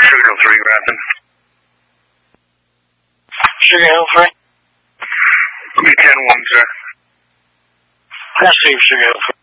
Sugar Hill 3, Grafton. Sugar Hill 3? Give me 10-1, sir. That's Sugar Hill 3.